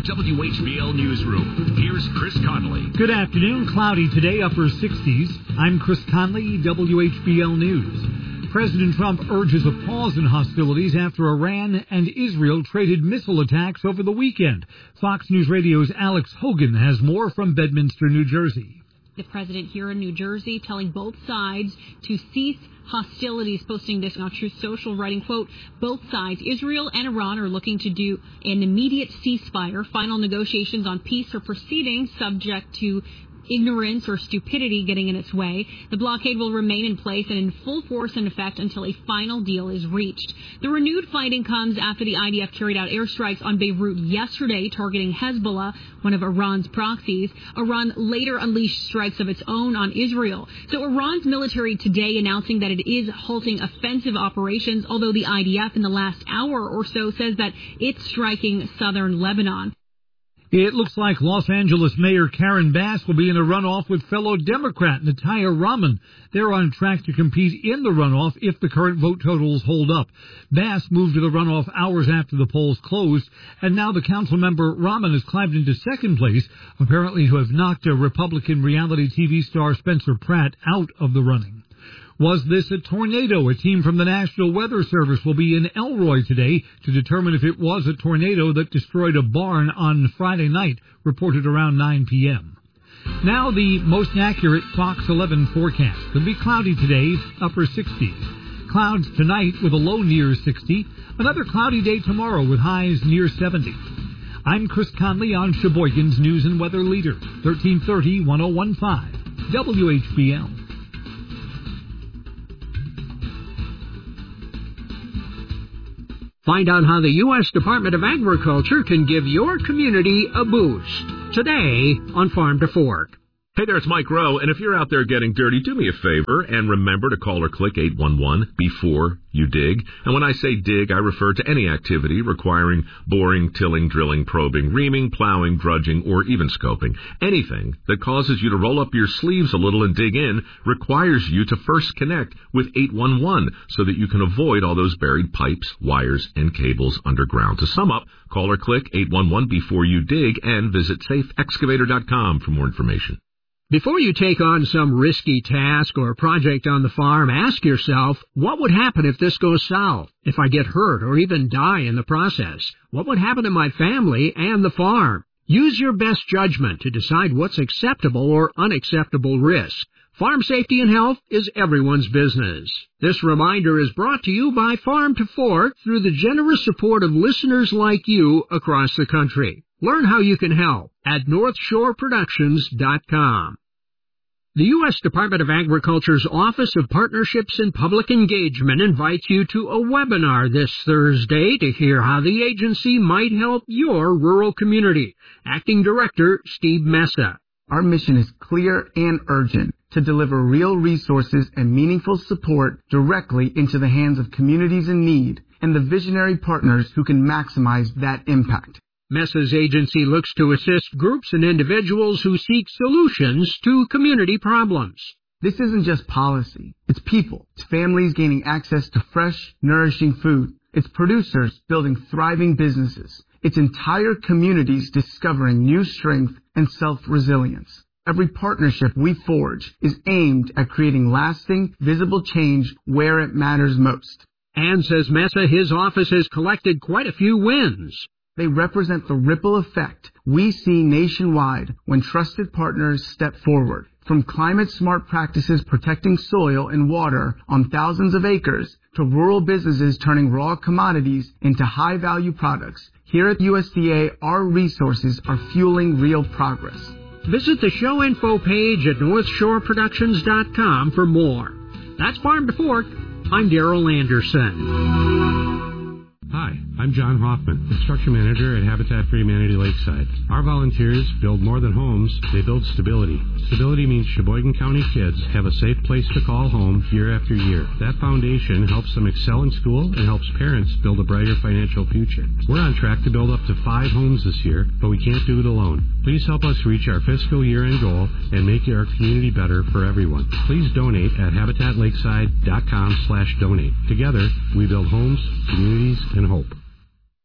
WHBL Newsroom. Here's Chris Conley. Good afternoon. Cloudy today, upper 60s. I'm Chris Conley, WHBL News. President Trump urges a pause in hostilities after Iran and Israel traded missile attacks over the weekend. Fox News Radio's Alex Hogan has more from Bedminster, New Jersey. The president here in New Jersey telling both sides to cease hostilities, posting this on Truth Social, writing, quote, both sides, Israel and Iran, are looking to do an immediate ceasefire. Final negotiations on peace are proceeding, subject to ignorance or stupidity getting in its way. The blockade will remain in place and in full force and effect until a final deal is reached. The renewed fighting comes after the IDF carried out airstrikes on Beirut yesterday, targeting Hezbollah, one of Iran's proxies. Iran later unleashed strikes of its own on Israel. So Iran's military today announcing that it is halting offensive operations, although the IDF in the last hour or so says that it's striking southern Lebanon. It looks like Los Angeles Mayor Karen Bass will be in a runoff with fellow Democrat Nataya Rahman. They're on track to compete in the runoff if the current vote totals hold up. Bass moved to the runoff hours after the polls closed, and now the council member Rahman has climbed into second place, apparently to have knocked a Republican reality TV star Spencer Pratt out of the running. Was this a tornado? A team from the National Weather Service will be in Elroy today to determine if it was a tornado that destroyed a barn on Friday night, reported around 9 p.m. Now the most accurate Fox 11 forecast. It'll be cloudy today, upper 60s. Clouds tonight with a low near 60. Another cloudy day tomorrow with highs near 70. I'm Chris Conley on Sheboygan's News and Weather Leader, 1330-1015, WHBL. Find out how the U.S. Department of Agriculture can give your community a boost. Today on Farm to Fork. Hey there, it's Mike Rowe, and if you're out there getting dirty, do me a favor and remember to call or click 811 before you dig. And when I say dig, I refer to any activity requiring boring, tilling, drilling, probing, reaming, plowing, drudging, or even scoping. Anything that causes you to roll up your sleeves a little and dig in requires you to first connect with 811 so that you can avoid all those buried pipes, wires, and cables underground. To sum up, call or click 811 before you dig and visit safeexcavator.com for more information. Before you take on some risky task or project on the farm, ask yourself, what would happen if this goes south? If I get hurt or even die in the process? What would happen to my family and the farm? Use your best judgment to decide what's acceptable or unacceptable risk. Farm safety and health is everyone's business. This reminder is brought to you by Farm to Fork through the generous support of listeners like you across the country. Learn how you can help at NorthshoreProductions.com. The U.S. Department of Agriculture's Office of Partnerships and Public Engagement invites you to a webinar this Thursday to hear how the agency might help your rural community. Acting Director Steve Mesa. Our mission is clear and urgent: to deliver real resources and meaningful support directly into the hands of communities in need and the visionary partners who can maximize that impact. Mesa's agency looks to assist groups and individuals who seek solutions to community problems. This isn't just policy. It's people. It's families gaining access to fresh, nourishing food. It's producers building thriving businesses. It's entire communities discovering new strength and self-resilience. Every partnership we forge is aimed at creating lasting, visible change where it matters most. And says Mesa, his office has collected quite a few wins. They represent the ripple effect we see nationwide when trusted partners step forward. From climate-smart practices protecting soil and water on thousands of acres to rural businesses turning raw commodities into high-value products, here at USDA, our resources are fueling real progress. Visit the show info page at NorthshoreProductions.com for more. That's Farm to Fork. I'm Darrell Anderson. Hi, I'm John Hoffman, Construction Manager at Habitat for Humanity Lakeside. Our volunteers build more than homes, they build stability. Stability means Sheboygan County kids have a safe place to call home year after year. That foundation helps them excel in school and helps parents build a brighter financial future. We're on track to build up to 5 homes this year, but we can't do it alone. Please help us reach our fiscal year-end goal and make our community better for everyone. Please donate at habitatlakeside.com/donate. Together, we build homes, communities, and hope.